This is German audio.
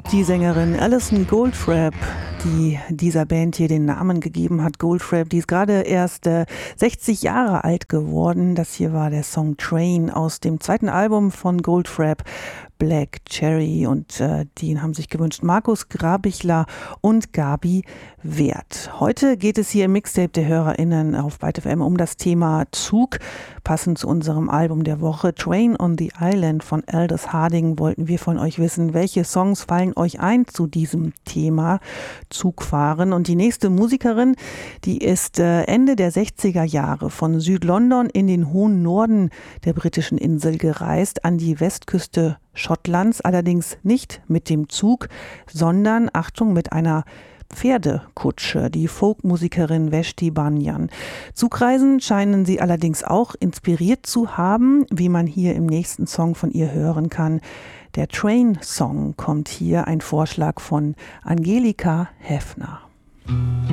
Die Sängerin Alison Goldfrapp, die dieser Band hier den Namen gegeben hat, Goldfrapp, die ist gerade erst 60 Jahre alt geworden. Das hier war der Song Train aus dem zweiten Album von Goldfrapp, Black Cherry, und den haben sich gewünscht Markus Grabichler und Gabi Wert. Heute geht es hier im Mixtape der HörerInnen auf Byte FM um das Thema Zug. Passend zu unserem Album der Woche Train on the Island von Aldous Harding wollten wir von euch wissen, welche Songs fallen euch ein zu diesem Thema Zugfahren. Und die nächste Musikerin, die ist Ende der 60er Jahre von Südlondon in den hohen Norden der britischen Insel gereist, an die Westküste Schottlands, allerdings nicht mit dem Zug, sondern, Achtung, mit einer Pferdekutsche, die Folkmusikerin Vashti Bunyan. Zugreisen scheinen sie allerdings auch inspiriert zu haben, wie man hier im nächsten Song von ihr hören kann. Der Train-Song kommt hier, ein Vorschlag von Angelika Heffner.